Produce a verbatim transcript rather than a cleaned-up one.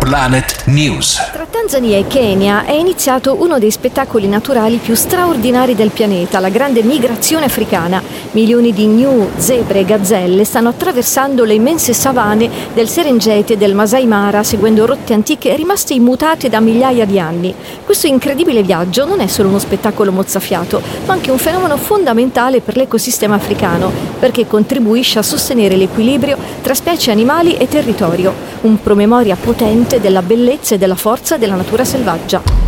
Planet News. Tra Tanzania e Kenya è iniziato uno dei spettacoli naturali più straordinari del pianeta, la grande migrazione africana. Milioni di gnu, zebre e gazzelle stanno attraversando le immense savane del Serengeti e del Masai Mara, seguendo rotte antiche rimaste immutate da migliaia di anni. Questo incredibile viaggio non è solo uno spettacolo mozzafiato, ma anche un fenomeno fondamentale per l'ecosistema africano, perché contribuisce a sostenere l'equilibrio tra specie animali e territorio, un promemoria potente della bellezza e della forza della natura selvaggia.